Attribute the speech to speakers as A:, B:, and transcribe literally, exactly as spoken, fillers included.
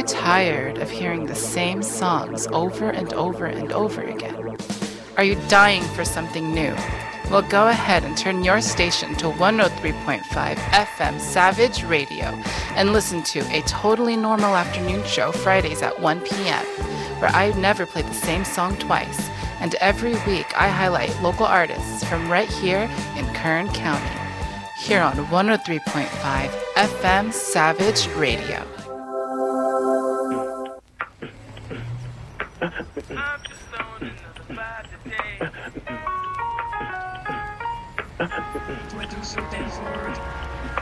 A: you tired of hearing the same songs over and over and over again? Are you dying for something new? Well, go ahead and turn your station to one oh three point five F M Savage Radio and listen to A Totally Normal Afternoon Show Fridays at one p.m., where I never play the same song twice, and every week I highlight local artists from right here in Kern County, here on one oh three point five F M Savage Radio.
B: I'm just on another vibe today. Do I do something for it?